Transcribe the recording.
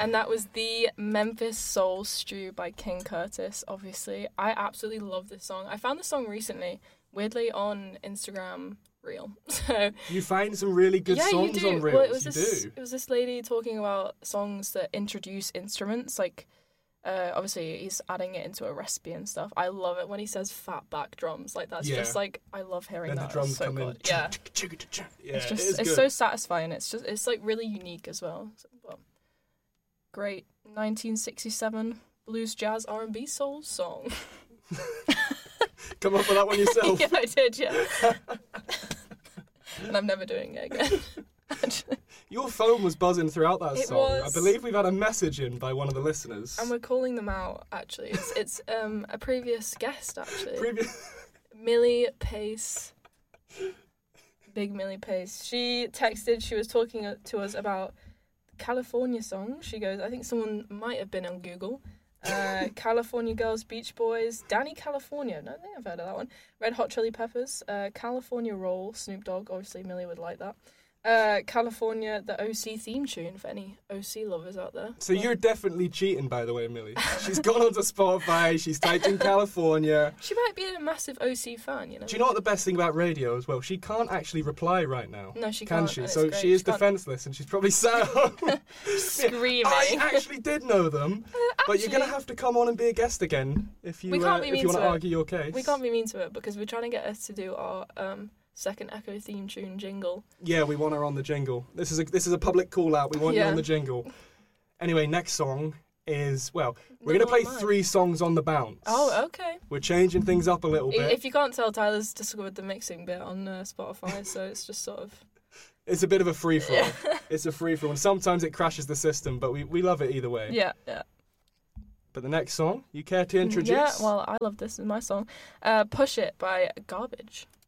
And that was the Memphis Soul Stew by King Curtis, obviously. I absolutely love this song. I found this song recently, weirdly, on Instagram Reel. So you find some really good songs on Reels. Well, it was this lady talking about songs that introduce instruments, like... obviously, he's adding it into a recipe and stuff. I love it when he says fat back drums. Like, that's just like, I love hearing that. And the drums come in. Yeah. It's so satisfying. It's like really unique as well. Well, great 1967 blues, jazz, R&B soul song. Come up with that one yourself. Yeah, I did, yeah. And I'm never doing it again. Your phone was buzzing throughout that It song. was. I believe we've had a message in by one of the listeners. And we're calling them out, actually. It's a previous guest, actually. Millie Pace. Big Millie Pace. She texted, she was talking to us about California song. She goes, I think someone might have been on Google. California Girls, Beach Boys, Danny California. No, I think I've heard of that one. Red Hot Chili Peppers, California Roll, Snoop Dogg. Obviously, Millie would like that. California, the OC theme tune for any OC lovers out there. So you're definitely cheating, by the way, Millie. She's gone onto Spotify, she's typed in California. She might be a massive OC fan, you know. Do you know what the best thing about radio as well? She can't actually reply right now. No, she can can't. She? So she is defenseless, and she's probably sat at home screaming. I actually did know them, but you're going to have to come on and be a guest again if you want to argue your case. We can't be mean to it because we're trying to get her to do our second Echo theme tune jingle. Yeah, we want her on the jingle. This is a public call out. We want you on the jingle. Anyway, next song is, we're going to play 3 songs on the bounce. Oh, okay. We're changing things up a little bit. If you can't tell, Tyler's discovered the mixing bit on Spotify, so it's just sort of... It's a bit of a free-for-all. Yeah. It's a free-for-all, and sometimes it crashes the system, but we love it either way. Yeah, yeah. But the next song, you care to introduce? Yeah, well, I love this. It's my song. Push It by Garbage.